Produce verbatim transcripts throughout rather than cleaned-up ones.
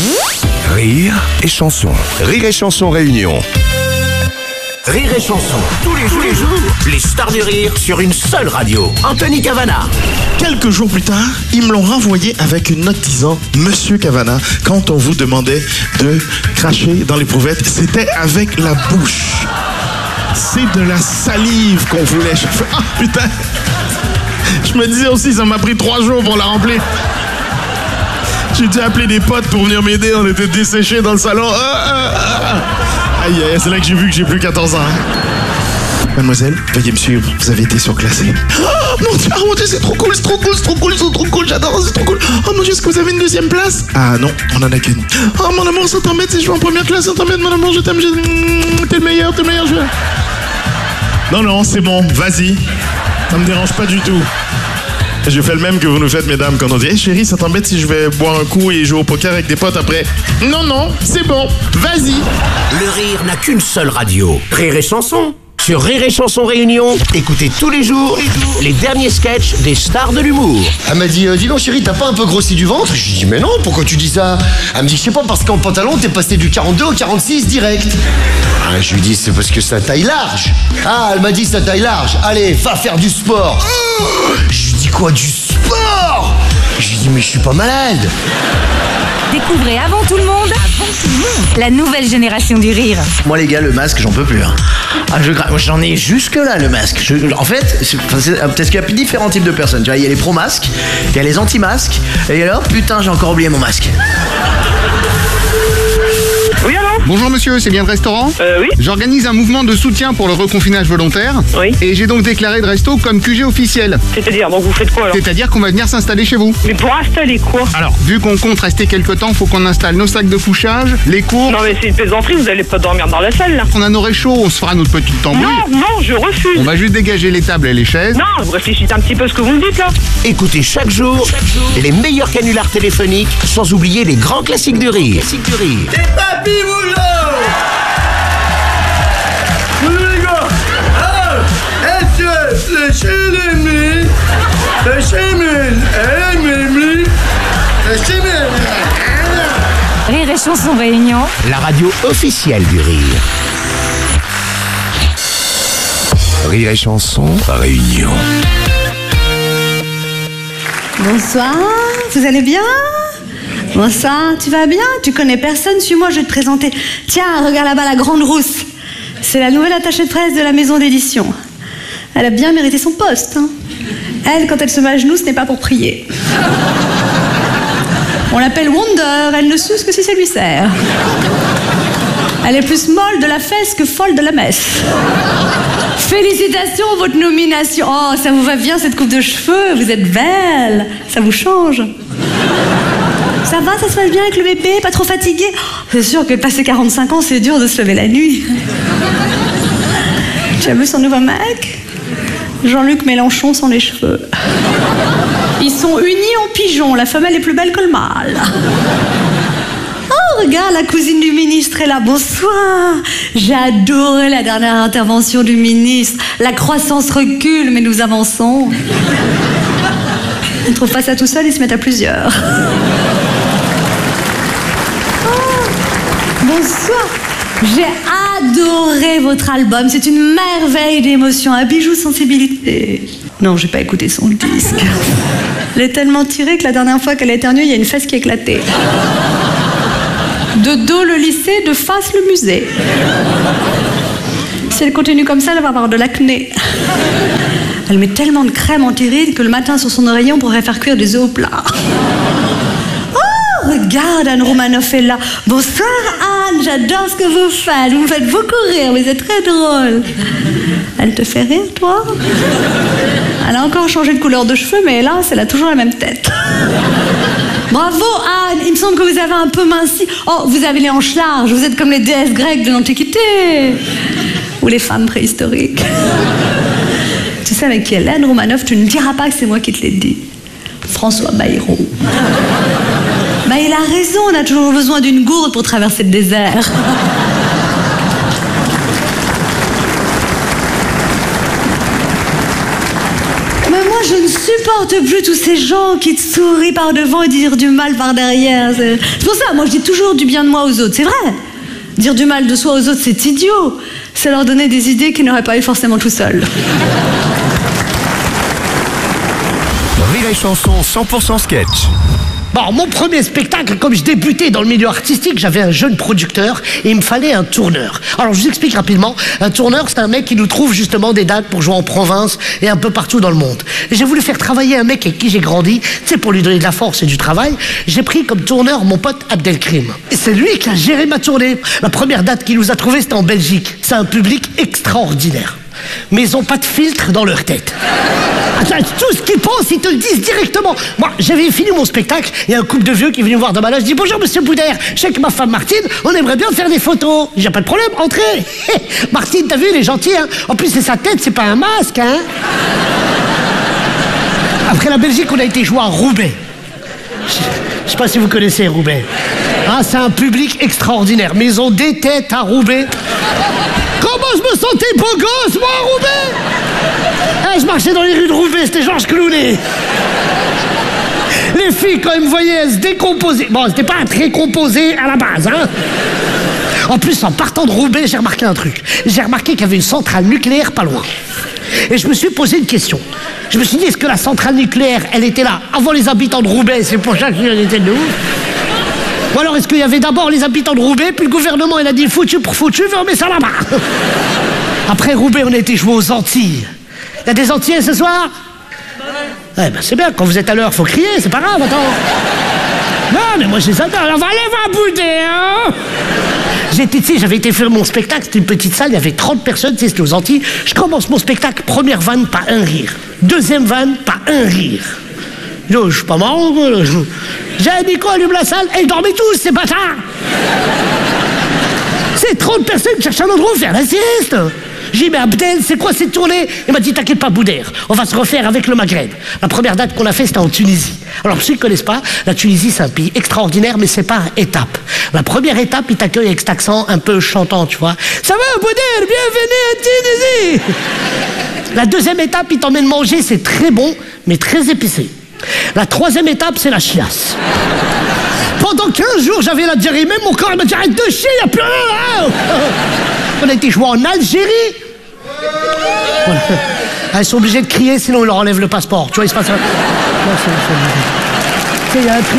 Rire et chanson. Rire et chanson réunion. Rire et chanson, tous les jours, tous les jours, les stars du rire sur une seule radio. Anthony Cavana. Quelques jours plus tard, ils me l'ont renvoyé avec une note disant « Monsieur Cavana, quand on vous demandait de cracher dans l'éprouvette, c'était avec la bouche. C'est de la salive qu'on voulait. » Je fais « Ah, putain !» Je me disais aussi, ça m'a pris trois jours pour la remplir. J'ai dû appeler des potes pour venir m'aider, on était desséchés dans le salon. Ah, ah, ah. Aïe, aïe, c'est là que j'ai vu que j'ai plus quatorze ans. Hein. Mademoiselle, veuillez me suivre, vous avez été surclassée. Oh mon Dieu, oh mon Dieu, c'est trop cool, c'est trop cool, c'est trop cool, c'est trop cool, j'adore, c'est trop cool. Oh mon Dieu, est-ce que vous avez une deuxième place? Ah non, on en a qu'une. Oh mon amour, ça t'embête si je vais en première classe, ça t'embête mon amour, je t'aime, je... Mmh, t'es le meilleur, t'es le meilleur, je... Non, non, c'est bon, vas-y. Ça me dérange pas du tout. Je fais le même que vous nous faites, mesdames, quand on dit hey, « Chérie, ça t'embête si je vais boire un coup et jouer au poker avec des potes après ?» Non, non, c'est bon, vas-y. Le rire n'a qu'une seule radio. Rire et chanson. Sur Rire et chanson réunion, écoutez tous les jours les derniers sketchs des stars de l'humour. Elle m'a dit, euh, dis donc chérie, t'as pas un peu grossi du ventre? Je lui dis, mais non, pourquoi tu dis ça? Elle me dit, je sais pas, parce qu'en pantalon, t'es passé du quarante-deux au quarante-six direct. Ah, je lui dis, c'est parce que ça taille large. Ah, elle m'a dit, ça taille large. Allez, va faire du sport. Je lui dis, quoi, du sport? Je lui dis, mais je suis pas malade. Découvrez avant tout le monde, avant tout le monde, la nouvelle génération du rire. Moi les gars, le masque, j'en peux plus. Hein. Ah, je, j'en ai jusque là le masque. Je, en fait, c'est, c'est, parce qu'il y a différents types de personnes. Tu vois, il y a les pro-masques, il y a les anti-masques, et alors putain, j'ai encore oublié mon masque. Oui, allô? Bonjour monsieur, c'est bien le restaurant? Euh, oui. J'organise un mouvement de soutien pour le reconfinage volontaire. Oui. Et j'ai donc déclaré le resto comme Q G officiel. C'est-à-dire, donc vous faites quoi alors? C'est-à-dire qu'on va venir s'installer chez vous. Mais pour installer quoi? Alors, vu qu'on compte rester quelques temps, faut qu'on installe nos sacs de couchage, les cours. Non mais c'est une plaisanterie, vous allez pas dormir dans la salle là. On a nos réchauds, on se fera notre petite tambouille. Non, non, je refuse. On va juste dégager les tables et les chaises. Non, vous réfléchissez un petit peu à ce que vous me dites là. Écoutez chaque jour, chaque jour les meilleurs canulars téléphoniques, sans oublier les grands classiques du rire. Classiques du rire. T'es papy boulot. Les gars, est-ce que le chélémi, le chélémi, le chélémi, Rire et chanson réunion. La radio officielle du rire. Rire et chanson réunion. Bonsoir, vous allez bien? Bonsoir, tu vas bien? Tu connais personne? Suis-moi, je vais te présenter. Tiens, regarde là-bas la grande rousse. C'est la nouvelle attachée de presse de la maison d'édition. Elle a bien mérité son poste. Hein. Elle, quand elle se met à genoux, ce n'est pas pour prier. On l'appelle Wonder, elle ne suce que si ça lui sert. Elle est plus molle de la fesse que folle de la messe. Félicitations, votre nomination. Oh, ça vous va bien cette coupe de cheveux, vous êtes belle. Ça vous change. Ça va, ça se passe bien avec le bébé, pas trop fatigué? C'est sûr que passer quarante-cinq ans, c'est dur de se lever la nuit. Tu as vu son nouveau mec? Jean-Luc Mélenchon sans les cheveux. Ils sont unis en pigeon, la femelle est plus belle que le mâle. Oh, regarde, la cousine du ministre est là, bonsoir. J'ai adoré la dernière intervention du ministre. La croissance recule, mais nous avançons. On ne trouve pas ça tout seul, ils se mettent à plusieurs. Bonsoir. J'ai adoré votre album. C'est une merveille d'émotion, un bijou de sensibilité. Non, j'ai pas écouté son disque. Elle est tellement tirée que la dernière fois qu'elle a éternué, il y a une fesse qui a éclaté. De dos le lycée, de face le musée. Si elle continue comme ça, elle va avoir de l'acné. Elle met tellement de crème anti-rides que le matin sur son oreiller, on pourrait faire cuire des œufs au plat. Regarde, Anne Romanoff est là. Bonsoir Anne, j'adore ce que vous faites. Vous me faites beaucoup rire, vous êtes très drôle. Elle te fait rire, toi? Elle a encore changé de couleur de cheveux, mais hélas, elle a toujours la même tête. Bravo Anne, il me semble que vous avez un peu minci. Oh, vous avez les hanches larges, vous êtes comme les déesses grecques de l'Antiquité. Ou les femmes préhistoriques. Tu sais avec qui elle est, Anne Romanoff, tu ne diras pas que c'est moi qui te l'ai dit. François Bayrou. Bah, il a raison, on a toujours besoin d'une gourde pour traverser le désert. Mais moi, je ne supporte supporte plus tous ces gens qui te sourient par devant et disent du mal par derrière. C'est c'est pour ça, moi je dis toujours du bien de moi aux autres, c'est vrai. Dire du mal de soi aux autres, c'est idiot. C'est leur donner des idées qu'ils n'auraient pas eu forcément tout seuls. Rire et chanson cent pour cent sketch. Bon, mon premier spectacle, comme je débutais dans le milieu artistique, j'avais un jeune producteur et il me fallait un tourneur. Alors, je vous explique rapidement. Un tourneur, c'est un mec qui nous trouve justement des dates pour jouer en province et un peu partout dans le monde. Et j'ai voulu faire travailler un mec avec qui j'ai grandi, tu sais, pour lui donner de la force et du travail. J'ai pris comme tourneur mon pote Abdelkrim. Et c'est lui qui a géré ma tournée. La première date qu'il nous a trouvée, c'était en Belgique. C'est un public extraordinaire. Mais ils n'ont pas de filtre dans leur tête. Tout ce qu'ils pensent, ils te le disent directement. Moi, j'avais fini mon spectacle, il y a un couple de vieux qui est venu me voir dans ma loge. Je dis bonjour monsieur Boudère, je sais que ma femme Martine, on aimerait bien faire des photos. J'ai pas de problème, entrez. Martine, t'as vu, il est gentil, hein. En plus, c'est sa tête, c'est pas un masque, hein. Après la Belgique, on a été joué à Roubaix. Je, je sais pas si vous connaissez Roubaix. Ah, c'est un public extraordinaire, mais ils ont des têtes à Roubaix. Comment je me sentais beau gosse, moi, à Roubaix? Eh, je marchais dans les rues de Roubaix, c'était Georges Clooney. Les filles, quand elles me voyaient, elles se décomposaient. Bon, c'était pas très composé à la base, hein. En plus, en partant de Roubaix, j'ai remarqué un truc. J'ai remarqué qu'il y avait une centrale nucléaire pas loin. Et je me suis posé une question. Je me suis dit, est-ce que la centrale nucléaire, elle était là avant les habitants de Roubaix? C'est pour ça qu'ils étaient de ouf. Ou alors est-ce qu'il y avait d'abord les habitants de Roubaix, puis le gouvernement il a dit foutu pour foutu, on met ça là-bas. Après Roubaix, on a été joué aux Antilles. Il y a des Antillais ce soir? Ouais, ben c'est bien, quand vous êtes à l'heure, faut crier, c'est pas grave, attends. Non, mais moi je les adore, on va aller voir Boudet, hein. J'étais, tu sais, j'avais été faire mon spectacle, c'était une petite salle, il y avait trente personnes, tu sais, c'était aux Antilles. Je commence mon spectacle, première vanne, pas un rire. Deuxième vanne, pas un rire. Yo, je suis pas marrant, quoi. J'ai dit quoi, allume la salle, et ils dormaient tous, ces bâtards. C'est trente personnes qui cherchent un endroit où faire la sieste. J'ai dit, mais Abdel, c'est quoi cette tournée? Il m'a dit, t'inquiète pas, Boudère, on va se refaire avec le Maghreb. La première date qu'on a fait, c'était en Tunisie. Alors, pour ceux qui ne connaissent pas, la Tunisie, c'est un pays extraordinaire, mais c'est par étapes. La première étape, il t'accueille avec cet accent un peu chantant, tu vois. Ça va, Boudère, bienvenue en Tunisie. La deuxième étape, il t'emmène manger, c'est très bon, mais très épicé. La troisième étape, c'est la chiasse. Pendant quinze jours, j'avais la diarrhée. Même mon corps, il m'a dit arrête de chier, il n'y a plus rien là. On a été joué en Algérie. Voilà. Elles sont obligées de crier, sinon on leur enlève le passeport. Tu vois, il se passe un... Tu sais, il y a un truc...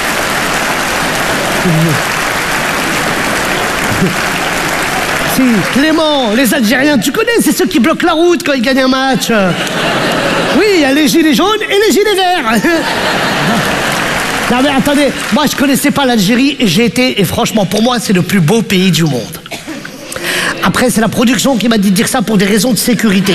Si, Clément, les Algériens, tu connais, c'est ceux qui bloquent la route quand ils gagnent un match. Oui, il y a les gilets jaunes et les gilets verts. Non mais attendez, moi je connaissais pas l'Algérie et j'ai été, et franchement pour moi c'est le plus beau pays du monde. Après c'est la production qui m'a dit de dire ça pour des raisons de sécurité.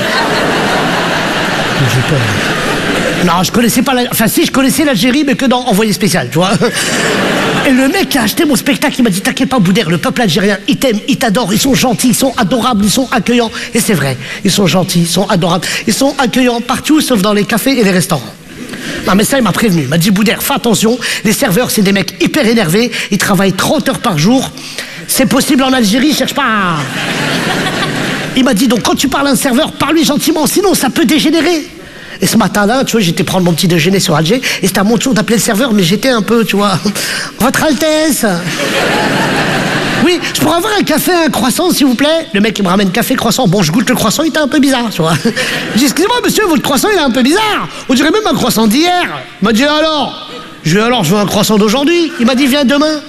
J'ai peur. Non, je connaissais pas la... Enfin si, je connaissais l'Algérie mais que dans Envoyé spécial, tu vois. Et le mec qui a acheté mon spectacle, il m'a dit t'inquiète pas Boudère, le peuple algérien, il t'aime, il t'adore, ils sont gentils, ils sont adorables, ils sont accueillants. Et c'est vrai, ils sont gentils, ils sont adorables, ils sont accueillants partout sauf dans les cafés et les restaurants. Non mais ça il m'a prévenu, il m'a dit Boudère, fais attention, les serveurs c'est des mecs hyper énervés, ils travaillent trente heures par jour, c'est possible en Algérie, cherche pas. Il m'a dit donc quand tu parles à un serveur, parle-lui gentiment, sinon ça peut dégénérer. Et ce matin-là, tu vois, j'étais prendre mon petit déjeuner sur Alger, et c'était à mon tour d'appeler le serveur, mais j'étais un peu, tu vois, Votre Altesse. Oui, je pourrais avoir un café, un croissant, s'il vous plaît. Le mec, il me ramène café, croissant. Bon, je goûte le croissant, il était un peu bizarre, tu vois. Je dis, excusez-moi, monsieur, votre croissant, il est un peu bizarre. On dirait même un croissant d'hier. Il m'a dit, alors? Je lui ai dit, alors, je veux un croissant d'aujourd'hui. Il m'a dit, viens demain.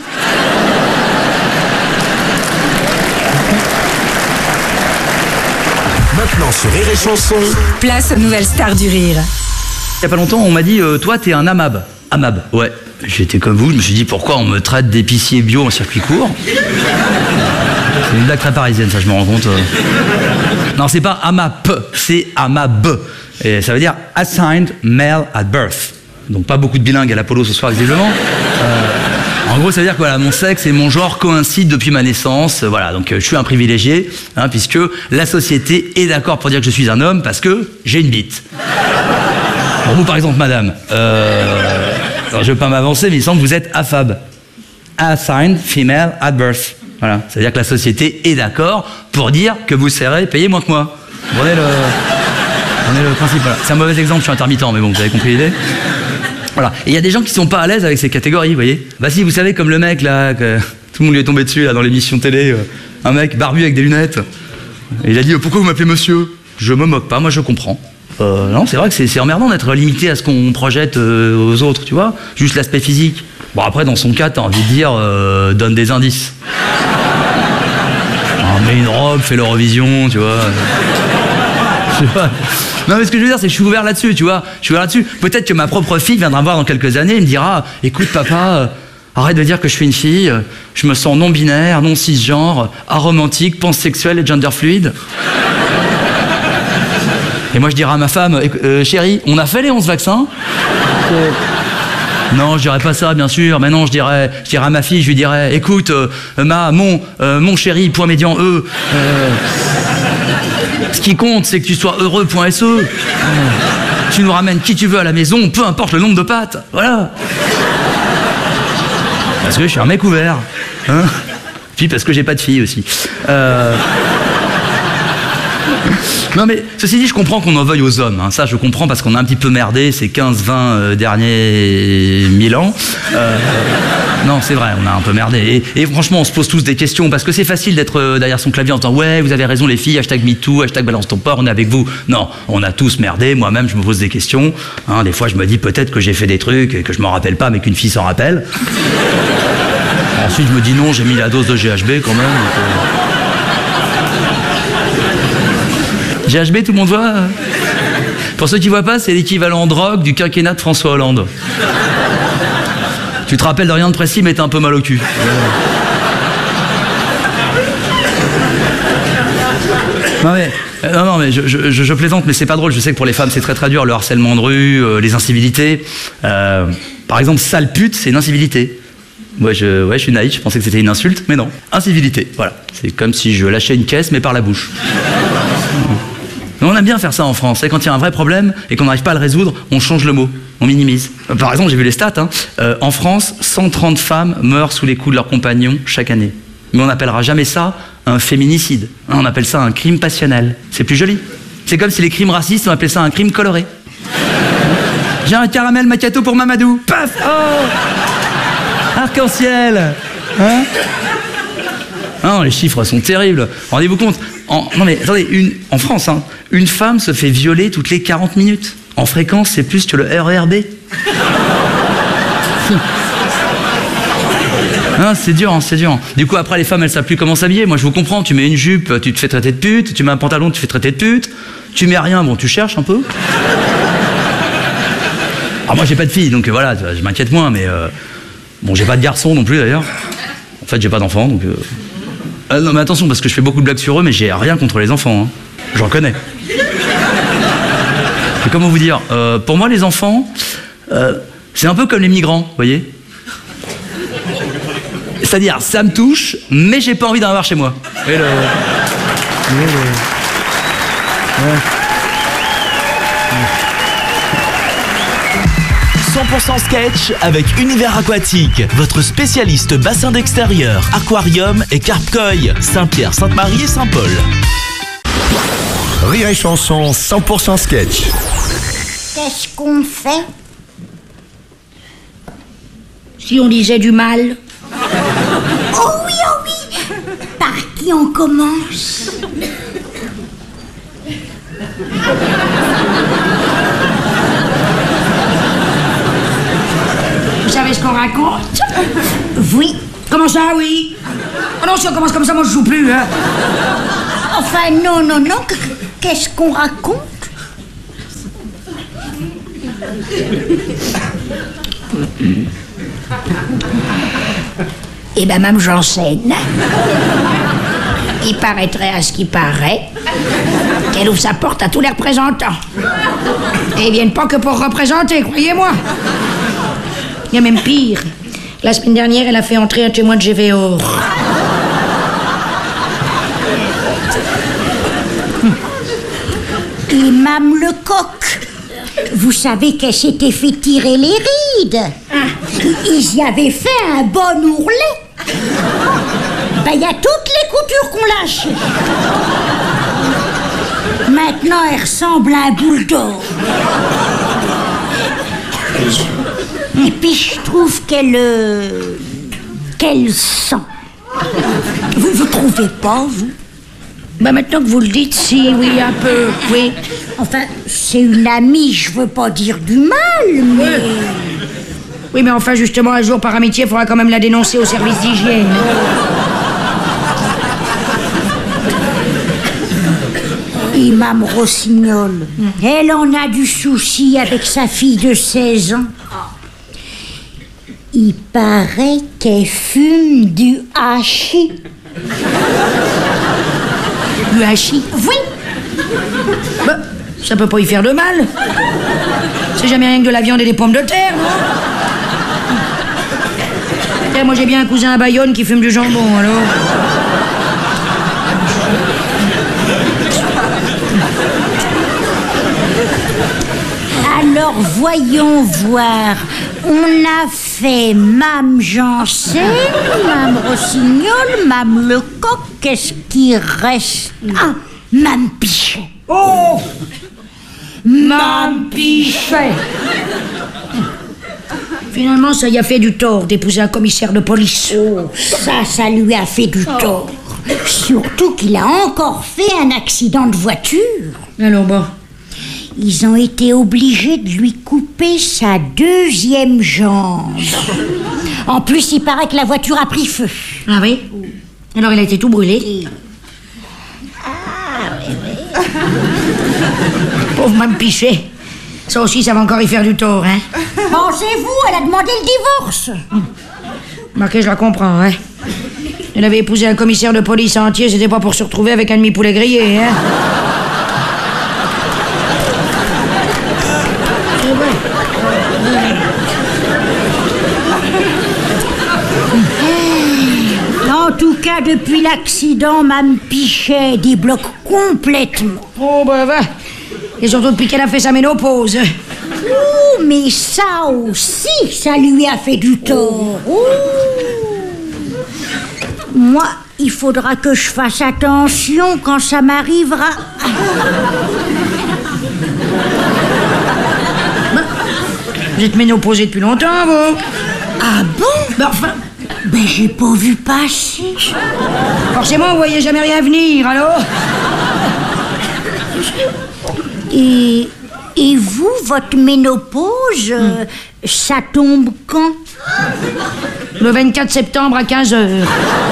Maintenant sur Rire et Chanson. Place aux nouvelles stars du rire. Il y a pas longtemps, on m'a dit euh, toi, t'es un amab. Amab, ouais. J'étais comme vous, je me suis dit pourquoi on me traite d'épicier bio en circuit court. C'est une blague très parisienne, ça, je me rends compte. Non, c'est pas amap, c'est amab. Et ça veut dire assigned male at birth. Donc pas beaucoup de bilingues à l'Apollo ce soir, visiblement. Euh, en gros, ça veut dire que voilà, mon sexe et mon genre coïncident depuis ma naissance. Voilà, donc euh, je suis un privilégié, hein, puisque la société est d'accord pour dire que je suis un homme parce que j'ai une bite. Pour vous, par exemple, madame, euh, alors je ne veux pas m'avancer, mais il semble que vous êtes A F A B. Assigned Female at Birth. Voilà, ça veut dire que la société est d'accord pour dire que vous serez payé moins que moi. Vous prenez le... On est le principe, voilà. C'est un mauvais exemple, je suis intermittent, mais bon, vous avez compris l'idée. Voilà. Et il y a des gens qui sont pas à l'aise avec ces catégories, vous voyez. Bah si, vous savez, comme le mec, là, que tout le monde lui est tombé dessus, là, dans l'émission télé, euh, un mec barbu avec des lunettes. Et il a dit, pourquoi vous m'appelez monsieur? Je me moque pas, moi je comprends. Euh, non, c'est vrai que c'est, c'est emmerdant d'être limité à ce qu'on projette euh, aux autres, tu vois. Juste l'aspect physique. Bon, après, dans son cas, t'as envie de dire, euh, donne des indices. Ah, mets une robe, fais l'Eurovision, tu vois. Je sais pas. Non, mais ce que je veux dire, c'est que je suis ouvert là-dessus, tu vois. Je suis ouvert là-dessus. Peut-être que ma propre fille viendra me voir dans quelques années et me dira, écoute, papa, euh, arrête de dire que je suis une fille. Je me sens non-binaire, non-cisgenre, aromantique, pansexuel et gender fluide. Et moi, je dirais à ma femme, euh, chérie, on a fait les onze vaccins? euh... Non, je dirais pas ça, bien sûr. Mais non, je dirais, je dirais à ma fille, je lui dirais, écoute, euh, ma, mon, euh, mon chéri, point médian E. Euh, ce qui compte, c'est que tu sois heureux, point S E. Euh, tu nous ramènes qui tu veux à la maison, peu importe le nombre de pattes. Voilà. Parce que je suis un mec ouvert. Hein. Puis parce que j'ai pas de fille aussi. Euh... Non mais, ceci dit, je comprends qu'on en veuille aux hommes, hein. Ça je comprends parce qu'on a un petit peu merdé ces quinze vingt euh, derniers mille ans. Euh, non, c'est vrai, on a un peu merdé. Et, et franchement, on se pose tous des questions parce que c'est facile d'être euh, derrière son clavier en disant « Ouais, vous avez raison les filles, hashtag MeToo, hashtag balance ton porc, on est avec vous. » Non, on a tous merdé, moi-même je me pose des questions. Hein, des fois je me dis peut-être que j'ai fait des trucs et que je m'en rappelle pas mais qu'une fille s'en rappelle. Ensuite je me dis non, j'ai mis la dose de G H B quand même. Donc, euh... G H B, tout le monde voit? Pour ceux qui voient pas, c'est l'équivalent en drogue du quinquennat de François Hollande. Tu te rappelles de rien de précis, mais t'as un peu mal au cul. Non mais, non, non, mais je, je, je plaisante, mais c'est pas drôle. Je sais que pour les femmes, c'est très très dur. Le harcèlement de rue, euh, les incivilités. Euh, par exemple, sale pute, c'est une incivilité. Ouais je, ouais, je suis naïf, je pensais que c'était une insulte, mais non. Incivilité, voilà. C'est comme si je lâchais une caisse, mais par la bouche. Mais on aime bien faire ça en France. Et quand il y a un vrai problème et qu'on n'arrive pas à le résoudre, on change le mot, on minimise. Par exemple, j'ai vu les stats. Hein. Euh, en France, cent trente femmes meurent sous les coups de leurs compagnons chaque année. Mais on n'appellera jamais ça un féminicide. Hein, on appelle ça un crime passionnel. C'est plus joli. C'est comme si les crimes racistes, on appelait ça un crime coloré. J'ai un caramel macchiato pour Mamadou. Paf! Oh! Arc-en-ciel! Hein? Non, les chiffres sont terribles. Rendez-vous compte. En, non mais attendez, une, en France, hein, une femme se fait violer toutes les quarante minutes. En fréquence, c'est plus que le R E R B. Non, c'est dur, hein, c'est dur. Du coup, après, les femmes, elles savent plus comment s'habiller. Moi, je vous comprends. Tu mets une jupe, tu te fais traiter de pute. Tu mets un pantalon, tu te fais traiter de pute. Tu mets rien, bon, tu cherches un peu. Alors moi, j'ai pas de fille, donc voilà, je m'inquiète moins, mais... Euh, bon, j'ai pas de garçon non plus, d'ailleurs. En fait, j'ai pas d'enfant, donc... Euh... Ah, non, mais attention, parce que je fais beaucoup de blagues sur eux, mais j'ai rien contre les enfants. Hein. J'en connais. Et comment vous dire euh, pour moi, les enfants, euh, c'est un peu comme les migrants, vous voyez. C'est-à-dire, ça me touche, mais j'ai pas envie d'en avoir chez moi. Et le... Et le... Ouais. cent pour cent sketch avec Univers Aquatique, votre spécialiste bassin d'extérieur, aquarium et carpe-koi, Saint-Pierre, Sainte-Marie et Saint-Paul. Rire et chanson cent pour cent sketch. Qu'est-ce qu'on fait si on disait du mal? Oh oui, oh oui. Par qui on commence? Vous savez ce qu'on raconte? Oui. Comment ça, oui? Oh non, si on commence comme ça, moi je joue plus, hein. Enfin, non, non, non. Qu'est-ce qu'on raconte? Eh ben, Mme Janssen, il paraîtrait à ce qui paraît qu'elle ouvre sa porte à tous les représentants. Et ils viennent pas que pour représenter, croyez-moi. Il y a même pire. La semaine dernière, elle a fait entrer un témoin de G V O. Et Mme Lecoq, vous savez qu'elle s'était fait tirer les rides. Ils y avaient fait un bon ourlet. Ben, il y a toutes les coutures qu'on lâche. Maintenant, elle ressemble à un bulldog. Et puis, je trouve qu'elle... euh, qu'elle sent. Vous, vous trouvez pas, vous? Bah maintenant que vous le dites, si, oui, un peu, oui. Enfin, c'est une amie, je veux pas dire du mal, mais... Oui, oui mais enfin, justement, un jour, par amitié, il faudra quand même la dénoncer au service d'hygiène. Et Mme Rossignol, elle en a du souci avec sa fille de seize ans. Il paraît qu'elle fume du hachis. Du hachis? Oui. Bah, ça peut pas y faire de mal. C'est jamais rien que de la viande et des pommes de terre, non? Tiens, moi j'ai bien un cousin à Bayonne qui fume du jambon, alors. Alors voyons voir. On a fait Mme Janssen, Mme Rossignol, Mme Lecoq. Qu'est-ce qui reste? Ah, Mme Pichet. Oh, Mme Pichet. Finalement, ça y a fait du tort d'épouser un commissaire de police. Oh, ça, ça lui a fait du tort. Surtout qu'il a encore fait un accident de voiture. Alors bon. Ils ont été obligés de lui couper sa deuxième jambe. En plus, il paraît que la voiture a pris feu. Ah oui? Alors il a été tout brûlé. Ah oui, oui. Pauvre Mme Pichet. Ça aussi, ça va encore y faire du tort, hein? Pensez-vous, elle a demandé le divorce. Marqué, je la comprends, hein? Elle avait épousé un commissaire de police entier, c'était pas pour se retrouver avec un demi-poulet grillé, hein? C'est vrai. En tout cas, depuis l'accident, Mme Pichet débloque complètement. Oh, bah, va. Et surtout depuis qu'elle a fait sa ménopause. Ouh, mais ça aussi, ça lui a fait du tort. Ouh. Moi, il faudra que je fasse attention quand ça m'arrivera. Bah, vous êtes ménopausée depuis longtemps, vous? Ah bon? Bah, enfin... Ben, j'ai pas vu passer. Forcément, vous voyez jamais rien venir, alors? Et, et vous, votre ménopause, euh, ça tombe quand? Le vingt-quatre septembre à quinze heures.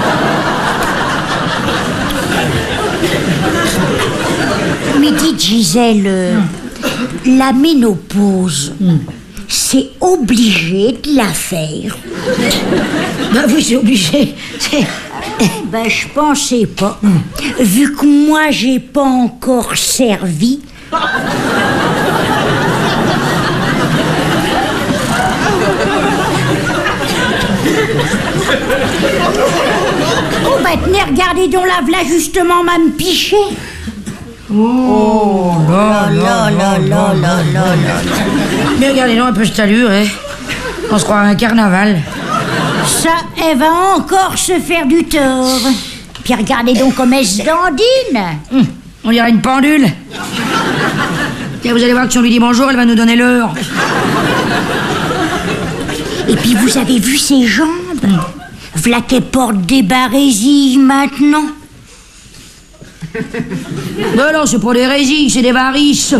Mais dites, Gisèle, euh, la ménopause, c'est obligé de la faire. Ben oui, c'est obligé. C'est... Ben, je pensais pas. Vu que moi, j'ai pas encore servi. Oh, ben, tenez, regardez donc là, là, justement, Mme Pichet. Oh, là, là, là, là, là, là, là. Mais regardez donc un peu cette allure, hein. On se croit à un carnaval. Ça, elle va encore se faire du tort. Puis regardez donc comme elle se dandine. Hum, on dirait une pendule. Tiens, vous allez voir que si on lui dit bonjour, elle va nous donner l'heure. Et puis vous avez vu ses jambes? V'là qu'elle porte des barésilles maintenant. Ben non, c'est pas des résilles, c'est des varices.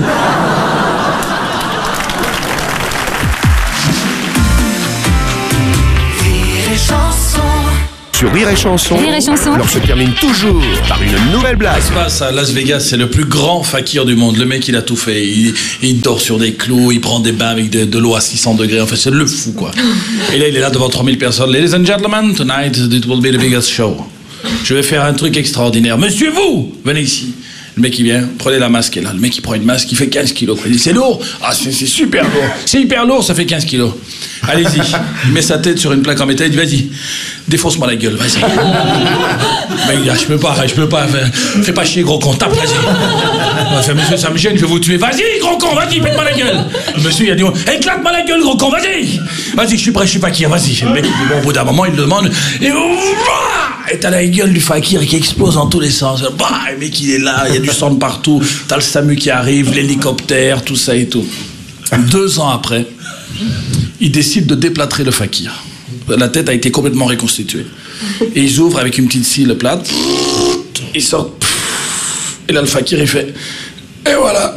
Sur Rire et Chanson, Rire et Chanson. alors se termine toujours par une nouvelle blague. Ça se passe à Las Vegas, c'est le plus grand fakir du monde. Le mec, il a tout fait. Il, il dort sur des clous, il prend des bains avec de, de l'eau à six cents degrés. Enfin, c'est le fou, quoi. Et là, il est là devant trois mille personnes. Ladies and gentlemen, tonight it will be the biggest show. Je vais faire un truc extraordinaire. Monsieur, vous, venez ici. Le mec, il vient, prenez la masque, et là, le mec, il prend une masque, il fait quinze kilos. Il dit, c'est lourd. Ah, c'est, c'est super lourd. C'est hyper lourd, ça fait quinze kilos. Allez-y. Il met sa tête sur une plaque en métal, il dit, vas-y, défonce-moi la gueule, vas-y. Mais il dit, ah, je peux pas, je peux pas. Fais, fais pas chier, gros con, tape, vas-y. Enfin, monsieur, ça me gêne, je vais vous tuer. Vas-y, gros con, vas-y, pète-moi la gueule. Le monsieur, il a dit, éclate-moi la gueule, gros con, vas-y. Vas-y, je suis prêt, je suis pas qui, vas-y. Le mec, bon, au bout d'un moment, il le demande, et et t'as la gueule du fakir qui explose dans tous les sens. Bah, le mec il est là, il y a du sang de partout, t'as le SAMU qui arrive, l'hélicoptère, tout ça et tout. Deux ans après, ils décident de déplâtrer le fakir. La tête a été complètement reconstituée. Et ils ouvrent avec une petite scie le plâtre, ils sortent, et là le fakir il fait, et voilà.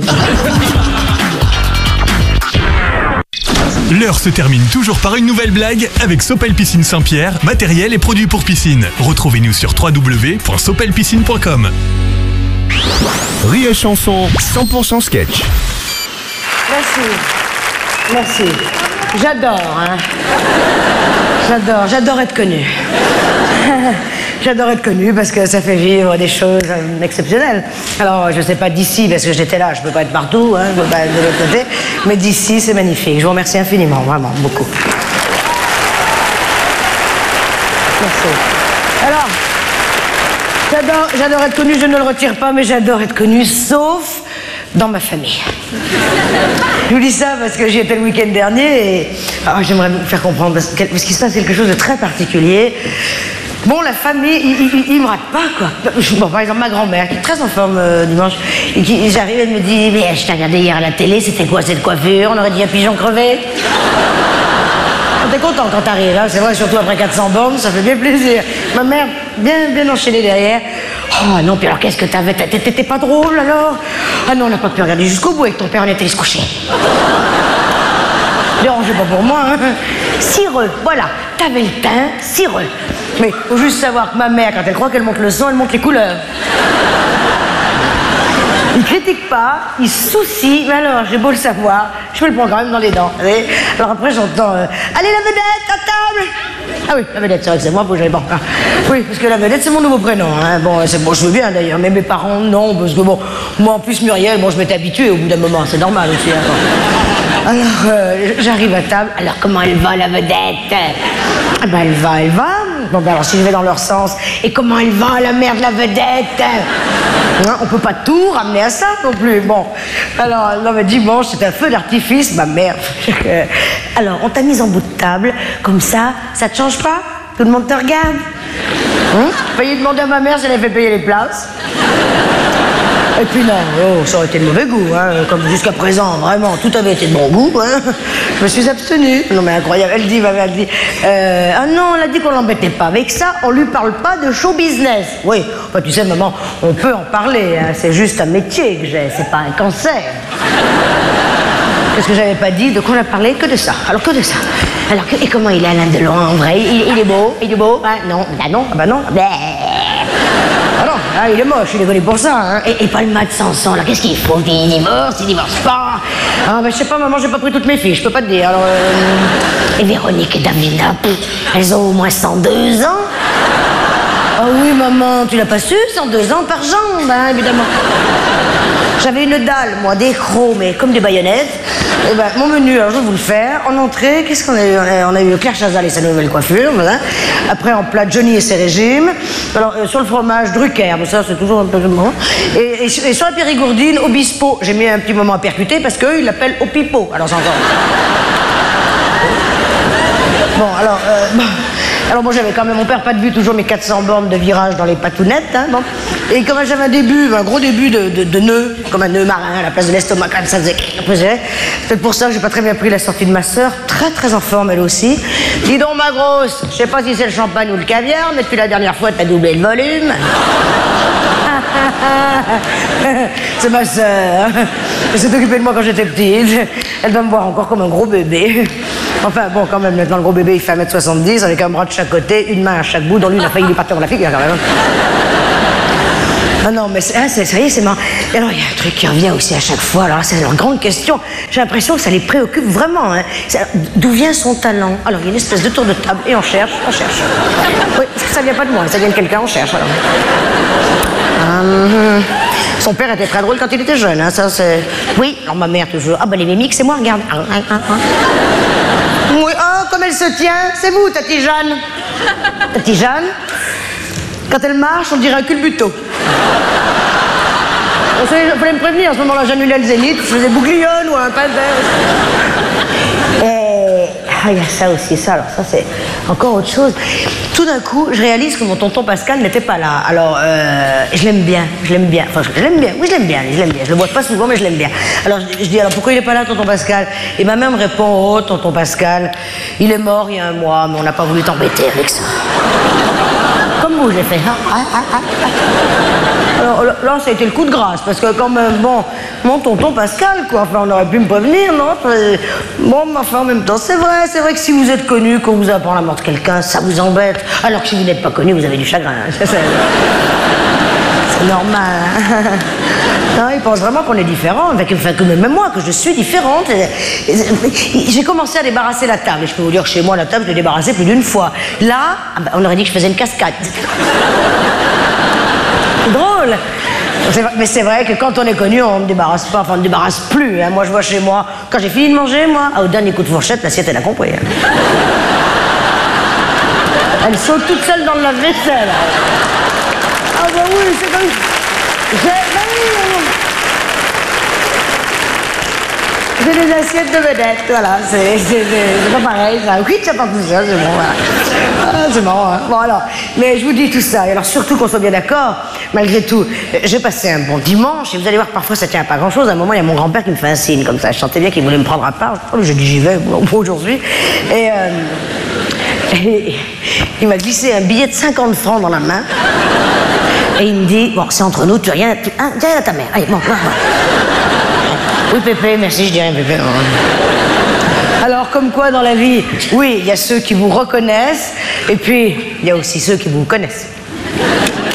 L'heure se termine toujours par une nouvelle blague avec Sopel Piscine Saint-Pierre, matériel et produits pour piscine. Retrouvez-nous sur w w w point sopel piscine point com. Rire et chanson, cent pour cent sketch. Merci. Merci. J'adore, hein. J'adore, j'adore être connue. J'adore être connue parce que ça fait vivre des choses euh, exceptionnelles. Alors, je sais pas d'ici, parce que j'étais là, je peux pas être partout, hein, je peux pas être de l'autre côté, mais d'ici, c'est magnifique. Je vous remercie infiniment, vraiment, beaucoup. Merci. Alors, j'adore, j'adore être connue, je ne le retire pas, mais j'adore être connue, sauf dans ma famille. Je vous dis ça parce que j'y étais le week-end dernier et ah, j'aimerais vous faire comprendre, parce qu'il se passe quelque chose de très particulier. Bon, la famille, ils il, il me ratent pas, quoi. Bon, par exemple, ma grand-mère, qui est très en forme euh, dimanche, et qui, j'arrive, elle me dit, mais je t'ai regardé hier à la télé, c'était quoi cette coiffure? On aurait dit un pigeon crevé. T'es content quand t'arrives, hein, c'est vrai, surtout après quatre cents bornes, ça fait bien plaisir. Ma mère, bien, bien enchaînée derrière. Oh non, puis alors qu'est-ce que t'avais? T'étais pas drôle alors? Ah non, on n'a pas pu regarder jusqu'au bout avec ton père, on était allé se coucher. Dérangez pas pour moi, hein. Cireux, voilà, t'avais le teint cireux. Mais faut juste savoir que ma mère, quand elle croit qu'elle monte le son, elle monte les couleurs. Il critique pas, il se soucie, mais alors, j'ai beau le savoir, je me le prends quand même dans les dents. Vous savez. Alors après, j'entends euh, allez, la vedette, à table! Ah oui, la vedette, c'est vrai que c'est moi, faut que j'aille bon. Ah, oui, parce que la vedette, c'est mon nouveau prénom. Hein. Bon, c'est bon, je veux bien d'ailleurs, mais mes parents, non, parce que bon, moi en plus, Muriel, bon, je m'étais habituée au bout d'un moment, c'est normal aussi. Hein. Alors, euh, j'arrive à table, alors comment elle va, la vedette? Ah ben, elle va, elle va. Bon, ben alors, si je vais dans leur sens, et comment elle va, la mère de la vedette? Hein, on peut pas tout ramener à ça non plus. Bon, alors, non, mais dimanche, c'est un feu d'artifice, ma mère. Alors, on t'a mise en bout de table, comme ça, ça te change pas? Tout le monde te regarde? Hein? Failli demander à ma mère si elle avait fait payer les places. Et puis non, oh, ça aurait été de mauvais goût, hein, comme jusqu'à présent, vraiment, tout avait été de bon goût, hein. Je me suis abstenue. Non mais incroyable, elle dit, ma mère, elle dit, euh, ah non, elle a dit qu'on l'embêtait pas. Avec ça, on lui parle pas de show business. Oui, enfin, tu sais, maman, on peut en parler, hein, c'est juste un métier que j'ai, c'est pas un cancer. Qu'est-ce que j'avais pas dit? De quoi on a parlé? Que de ça. Alors que de ça. Alors, et comment il est Alain Delon en vrai? il, il est beau? Il est beau? Ah non, ah non, ah bah non. Bah. Ah non, ah, il est moche, il est connu pour ça, hein. Et, et Paul Mat Sanson, là, qu'est-ce qu'il faut? Il divorce, il divorce pas? Ah, ben, je sais pas, maman, j'ai pas pris toutes mes fiches, je peux pas te dire, alors... Euh... Et Véronique et Davina, elles ont au moins cent deux ans? Ah oui, maman, tu l'as pas su, cent deux ans par jambe, hein, évidemment. J'avais une dalle, moi, des crocs, mais comme des baïonnettes. Et ben, mon menu, alors je vais vous le faire. En entrée, qu'est-ce qu'on a eu? On a eu Claire Chazal et sa nouvelle coiffure, voilà. Après, en plat, Johnny et ses régimes. Alors, euh, sur le fromage, Drucker, mais ça, c'est toujours un peu bon. Et, et, et sur la périgourdine, Obispo. J'ai mis un petit moment à percuter parce qu'eux, ils l'appellent Opipo. Alors, c'est encore... Bon, alors... Euh, bon. Alors moi j'avais quand même, mon père pas de vue, toujours mes quatre cents bornes de virage dans les patounettes, hein, bon. Et comme j'avais un début, un gros début de, de, de nœud, comme un nœud marin à la place de l'estomac, quand ça faisait... Peut-être pour ça que j'ai pas très bien pris la sortie de ma sœur, très très en forme elle aussi. Dis donc ma grosse, je sais pas si c'est le champagne ou le caviar, mais depuis la dernière fois t'as doublé le volume. C'est ma sœur. Elle s'est occupée de moi quand j'étais petite. Elle va me voir encore comme un gros bébé. Enfin bon, quand même, maintenant le gros bébé il fait un mètre soixante-dix avec un bras de chaque côté, une main à chaque bout, dont l'une a failli lui partir dans la figure quand même. Ah non, mais c'est, ah, c'est, ça y est, c'est marrant. Et alors, il y a un truc qui revient aussi à chaque fois. Alors, c'est leur grande question. J'ai l'impression que ça les préoccupe vraiment. Hein. D'où vient son talent? Alors, il y a une espèce de tour de table et on cherche, on cherche. Oui, ça vient pas de moi, ça vient de quelqu'un, on cherche. Alors. Hum, son père était très drôle quand il était jeune, hein, ça c'est... Oui, alors ma mère toujours. Ah ben les mimiques, c'est moi, regarde. Ah, ah, ah, ah. Oui, oh, comme elle se tient, c'est vous, Tati Jeanne. Tati Jeanne, quand elle marche, on dirait un culbuto. Vous savez, il fallait me prévenir, à ce moment-là, j'annulais le zénith, je faisais bouglione ou un pain vert. Et... il y a ça aussi, ça, alors ça c'est encore autre chose. Tout d'un coup, je réalise que mon tonton Pascal n'était pas là. Alors, euh, je l'aime bien, je l'aime bien. Enfin, je l'aime bien, oui, je l'aime bien, je l'aime bien. Je le vois pas souvent, mais je l'aime bien. Alors, je, je dis, alors pourquoi il n'est pas là, tonton Pascal? Et ma mère me répond, oh, tonton Pascal, il est mort il y a un mois, mais on n'a pas voulu t'embêter avec ça. Comme vous, j'ai fait. Hein, hein, hein, hein. Alors là, ça a été le coup de grâce, parce que quand même, bon, mon tonton Pascal, quoi, enfin, on aurait pu me prévenir, non? Bon, mais enfin, en même temps, c'est vrai, c'est vrai que si vous êtes connu, qu'on vous apprend la mort de quelqu'un, ça vous embête. Alors que si vous n'êtes pas connu, vous avez du chagrin. C'est normal. Non, il pense vraiment qu'on est différents, enfin, que même moi, que je suis différente. J'ai commencé à débarrasser la table, et je peux vous dire que chez moi, la table, je l'ai débarrassée plus d'une fois. Là, on aurait dit que je faisais une cascade. Drôle. Mais c'est vrai que quand on est connu, on ne débarrasse pas, enfin on ne débarrasse plus. Hein. Moi, je vois chez moi, quand j'ai fini de manger, moi, au dernier coup de fourchette, l'assiette, elle a compris. Hein. Elle saute toute seule dans le lave-vaisselle. Ah bah oui, c'est comme... J'ai bah oui, j'ai des assiettes de vedettes, voilà, c'est pas pareil, ça. Oui, ça part tout ça, c'est bon, voilà. Ah, c'est marrant, hein. Bon, alors, mais je vous dis tout ça, et alors surtout qu'on soit bien d'accord, malgré tout, j'ai passé un bon dimanche, et vous allez voir, parfois ça tient à pas grand-chose. À un moment, il y a mon grand-père qui me fait un signe, comme ça, je sentais bien qu'il voulait me prendre à part. J'ai dit, j'y vais, aujourd'hui. Et, euh, et il m'a glissé un billet de cinquante francs dans la main, et il me dit, bon, c'est entre nous, tu rien, tu, hein, tiens à ta mère, allez, bon, bon, bon. Oui, Pépé, merci, je dis rien, Pépé. Alors, comme quoi dans la vie, oui, il y a ceux qui vous reconnaissent, et puis il y a aussi ceux qui vous connaissent.